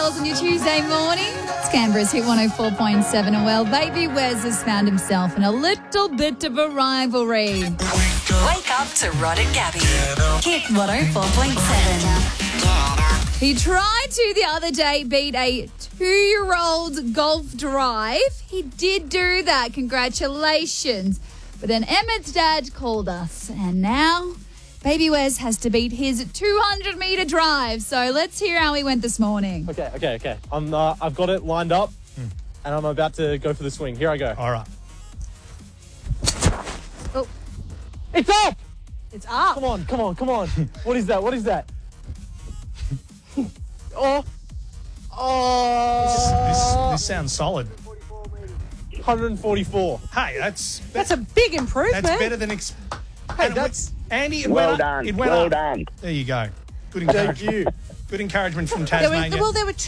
Girls on your Tuesday morning. It's Canberra's Hit 104.7. And well, baby Wes has found himself in a little bit of a rivalry. Wake up to Rod and Gabby. Hit 104.7. He tried to the other day beat a 2-year-old golf drive. He did do that. Congratulations. But then Emmett's dad called us. And now baby Wes has to beat his 200-metre drive. So let's hear how he went this morning. Okay. I've got it lined up, and I'm about to go for the swing. Here I go. All right. Oh, It's up! it's up. Come on. What is that? Oh, This sounds solid. 144. Hey, that's That's a big improvement. that's better than Hey, that's... Andy. It Well went done. Up. It went Well up. done. There you go. Good Thank encouragement. you. Good encouragement from There Tasmania. were